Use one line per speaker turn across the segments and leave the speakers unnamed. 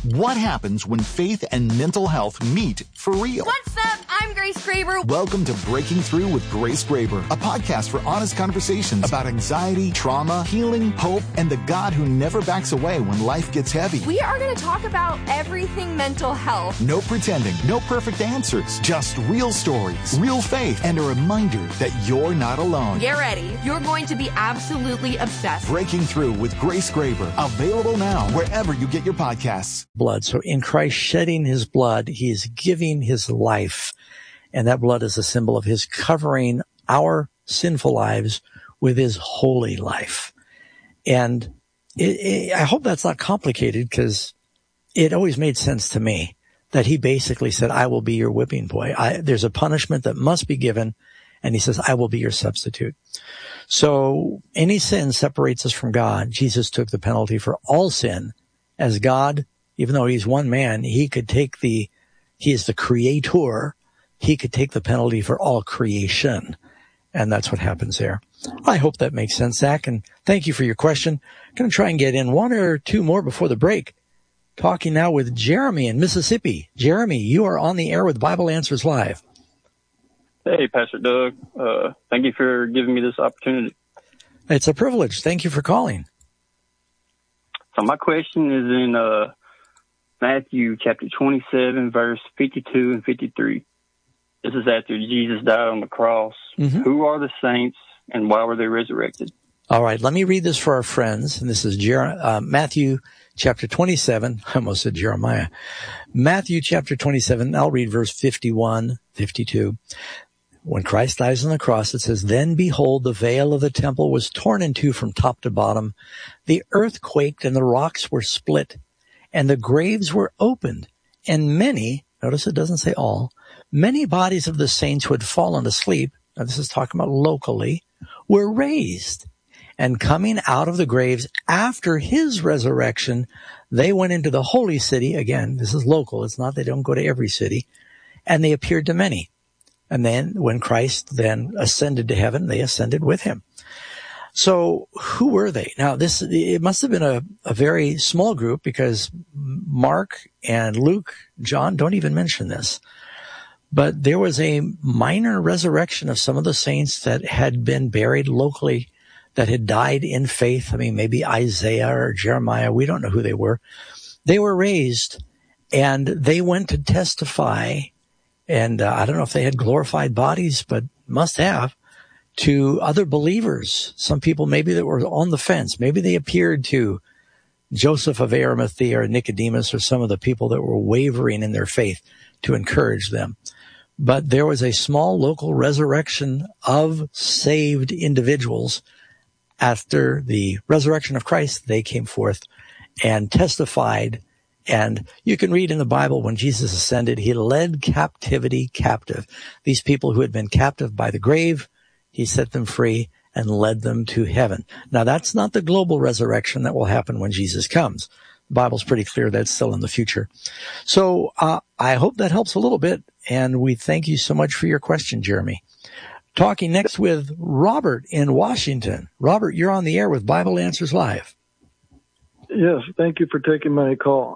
What happens when faith and mental health meet for real?
What's up? I'm Grace Graber.
Welcome to Breaking Through with Grace Graber, a podcast for honest conversations about anxiety, trauma, healing, hope, and the God who never backs away when life gets heavy.
We are going to talk about everything mental health.
No pretending, no perfect answers, just real stories, real faith, and a reminder that you're not alone.
Get ready. You're going to be absolutely obsessed.
Breaking Through with Grace Graber, available now wherever you get your podcasts.
Blood. So in Christ shedding his blood, he is giving his life. And that blood is a symbol of his covering our sinful lives with his holy life. And I hope that's not complicated, because it always made sense to me that he basically said, I will be your whipping boy. There's a punishment that must be given. And he says, I will be your substitute. So any sin separates us from God. Jesus took the penalty for all sin. As God, even though he's one man, he is the creator. He could take the penalty for all creation. And that's what happens there. I hope that makes sense, Zach. And thank you for your question. I'm going to try and get in one or two more before the break. Talking now with Jeremy in Mississippi. Jeremy, you are on the air with Bible Answers Live.
Hey, Pastor Doug. Thank you for giving me this opportunity.
It's a privilege. Thank you for calling.
So my question is in Matthew chapter 27, verse 52 and 53. This is after Jesus died on the cross. Mm-hmm. Who are the saints, and why were they resurrected?
All right, let me read this for our friends. And this is Matthew chapter 27. I almost said Jeremiah. Matthew chapter 27, I'll read verse 51, 52. When Christ dies on the cross, it says, Then behold, the veil of the temple was torn in two from top to bottom. The earth quaked and the rocks were split and the graves were opened. And many, notice it doesn't say all, many bodies of the saints who had fallen asleep, now this is talking about locally, were raised. And coming out of the graves after his resurrection, they went into the holy city. Again, this is local. It's not, they don't go to every city. And they appeared to many. And then when Christ then ascended to heaven, they ascended with him. So who were they? Now it must have been a very small group, because Mark and Luke, John don't even mention this. But there was a minor resurrection of some of the saints that had been buried locally, that had died in faith. I mean, maybe Isaiah or Jeremiah. We don't know who they were. They were raised, and they went to testify. And I don't know if they had glorified bodies, but must have, to other believers. Some people maybe that were on the fence. Maybe they appeared to Joseph of Arimathea or Nicodemus or some of the people that were wavering in their faith to encourage them. But there was a small local resurrection of saved individuals. After the resurrection of Christ, they came forth and testified. And you can read in the Bible, when Jesus ascended, he led captivity captive. These people who had been captive by the grave, he set them free and led them to heaven. Now, that's not the global resurrection that will happen when Jesus comes. The Bible's pretty clear that's still in the future. So I hope that helps a little bit. And we thank you so much for your question, Jeremy. Talking next with Robert in Washington. Robert, you're on the air with Bible Answers Live.
Yes, thank you for taking my call.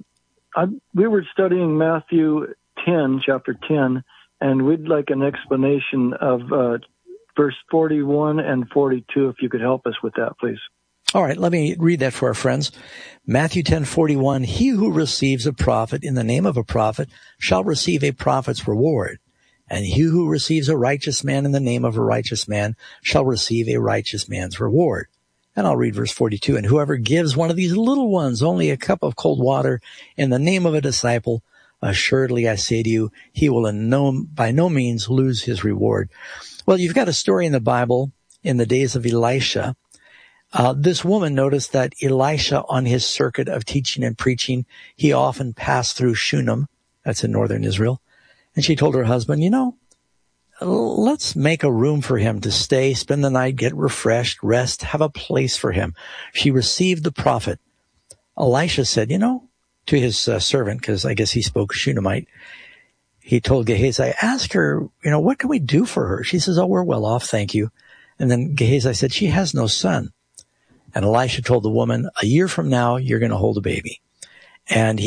We were studying Matthew 10, chapter 10, and we'd like an explanation of verse 41 and 42, if you could help us with that, please.
All right, let me read that for our friends. Matthew 10:41, He who receives a prophet in the name of a prophet shall receive a prophet's reward. And he who receives a righteous man in the name of a righteous man shall receive a righteous man's reward. And I'll read verse 42. And whoever gives one of these little ones only a cup of cold water in the name of a disciple, assuredly I say to you, he will by no means lose his reward. Well, you've got a story in the Bible in the days of Elisha. This woman noticed that Elisha, on his circuit of teaching and preaching, he often passed through Shunem. That's in northern Israel. And she told her husband, let's make a room for him to stay, spend the night, get refreshed, rest, have a place for him. She received the prophet. Elisha said, to his servant, because I guess he spoke Shunammite, he told Gehazi, ask her, what can we do for her? She says, we're well off, thank you. And then Gehazi said, she has no son. And Elisha told the woman, a year from now, you're going to hold a baby. And